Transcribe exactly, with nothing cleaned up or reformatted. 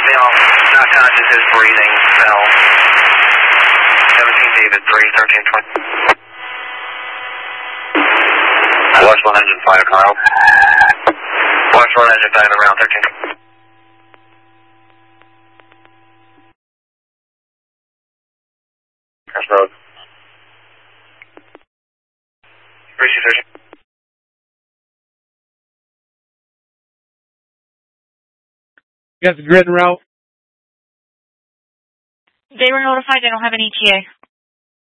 Male, not conscious, is breathing, fell. seventeen David, three, thirteen twenty. Watch one engine fire, Carl. Watch one engine fire around thirteen. Cross road. three C thirteen. You got the grid and route? They were notified they don't have an E T A.